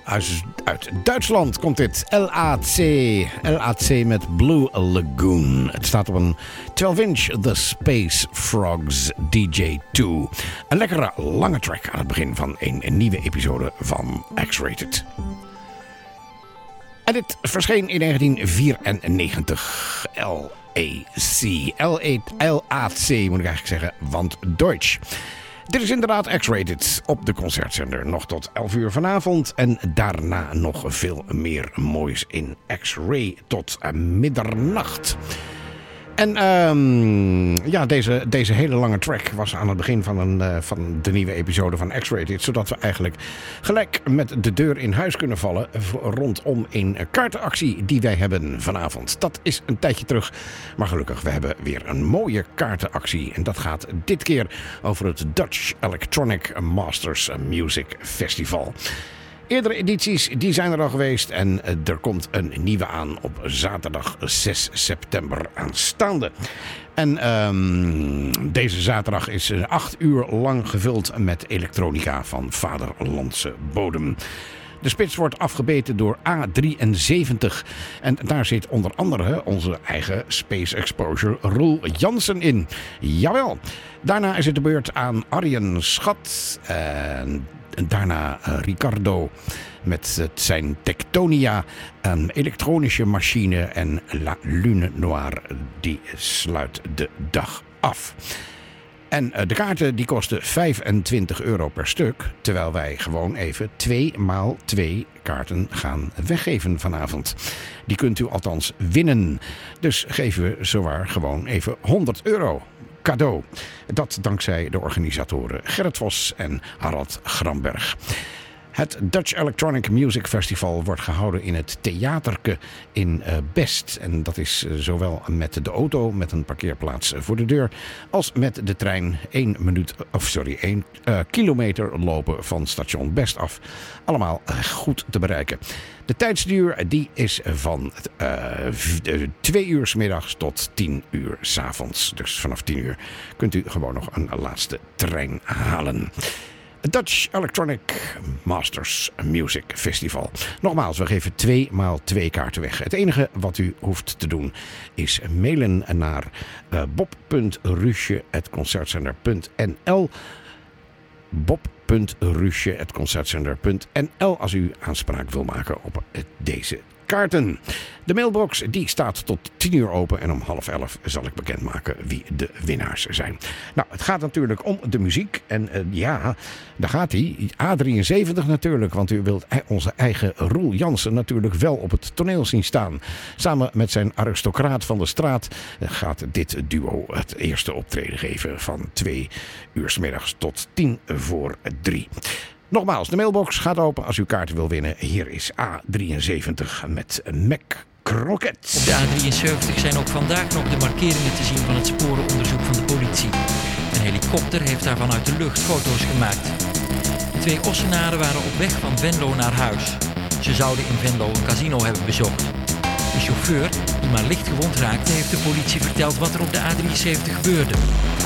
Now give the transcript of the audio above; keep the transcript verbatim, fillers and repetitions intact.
Uit, uit Duitsland komt dit. L A C. L A C met Blue Lagoon. Het staat op een twaalf inch The Space Frogs D J twee. Een lekkere lange track aan het begin van een, een nieuwe episode van X-Rated. En dit verscheen in negentien vierennegentig. L A C. L A C moet ik eigenlijk zeggen, want Deutsch. Dit is inderdaad X-Rated op de concertzender. Nog tot elf uur vanavond. En daarna nog veel meer moois in X-Ray tot middernacht. En um, ja, deze, deze hele lange track was aan het begin van, een, uh, van de nieuwe episode van X-Rated. Zodat we eigenlijk gelijk met de deur in huis kunnen vallen rondom een kaartenactie die wij hebben vanavond. Dat is een tijdje terug, maar gelukkig, we hebben weer een mooie kaartenactie. En dat gaat dit keer over het Dutch Electronic Masters Music Festival. Eerdere edities die zijn er al geweest en er komt een nieuwe aan op zaterdag zes september aanstaande. En um, deze zaterdag is acht uur lang gevuld met elektronica van vaderlandse bodem. De spits wordt afgebeten door A drieënzeventig. En daar zit onder andere onze eigen Space Exposure Roel Jansen in. Jawel. Daarna is het de beurt aan Arjen Schat. En daarna Ricardo met het zijn Tectonia, een elektronische machine, en La Lune Noire, die sluit de dag af. En de kaarten die kosten vijfentwintig euro per stuk, terwijl wij gewoon even twee maal twee kaarten gaan weggeven vanavond. Die kunt u althans winnen. Dus geven we zowaar gewoon even honderd euro. Cadeau. Dat dankzij de organisatoren Gerrit Vos en Harald Gramberg. Het Dutch Electronic Music Festival wordt gehouden in het Theaterke in uh, Best. En dat is uh, zowel met de auto, met een parkeerplaats voor de deur, als met de trein één minuut, of sorry, één uh, kilometer lopen van station Best af. Allemaal uh, goed te bereiken. De tijdsduur die is van uh, twee uur 's middags tot tien uur 's avonds. Dus vanaf tien uur kunt u gewoon nog een laatste trein halen. Dutch Electronic Masters Music Festival. Nogmaals, we geven twee maal twee kaarten weg. Het enige wat u hoeft te doen is mailen naar uh, bob punt rusje apenstaartje concertzender punt n l bob punt rusje apenstaartje concertzender punt n l als u aanspraak wil maken op deze kaarten. De mailbox die staat tot tien uur open en om half elf zal ik bekendmaken wie de winnaars zijn. Nou, het gaat natuurlijk om de muziek en uh, ja, daar gaat hij. A drieënzeventig natuurlijk, want u wilt onze eigen Roel Jansen natuurlijk wel op het toneel zien staan. Samen met zijn aristocraat van de straat gaat dit duo het eerste optreden geven van twee uur 's middags tot tien voor drie. Nogmaals, de mailbox gaat open als u kaarten wil winnen. Hier is A drieënzeventig met Mac Croquet. Op de A drieënzeventig zijn ook vandaag nog de markeringen te zien van het sporenonderzoek van de politie. Een helikopter heeft daar vanuit de lucht foto's gemaakt. Twee Ossenaren waren op weg van Venlo naar huis. Ze zouden in Venlo een casino hebben bezocht. De chauffeur, die maar licht gewond raakte, heeft de politie verteld wat er op de A drieënzeventig gebeurde.